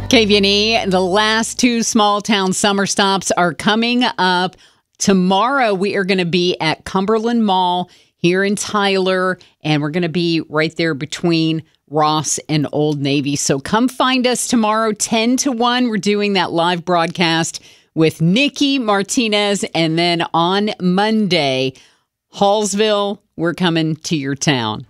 KVNE, the last two small town summer stops are coming up. Tomorrow, we are going to be at Cumberland Mall here in Tyler, and we're going to be right there between Ross and Old Navy. So come find us tomorrow, 10 to 1. We're doing that live broadcast with Nikki Martinez. And then on Monday, Hallsville, we're coming to your town.